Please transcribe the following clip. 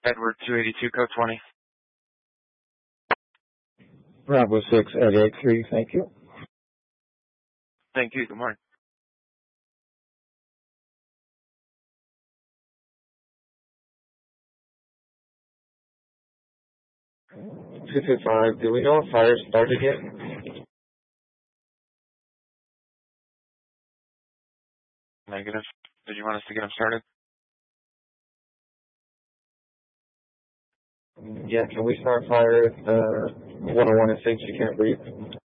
Edward 282, code 20. Bravo 6, Ed 83, thank you. Thank you. Good morning. $225, do we know if fire started yet? Negative. Did you want us to get them started? Yeah, can we start fire at 101 and 6? You can't breathe.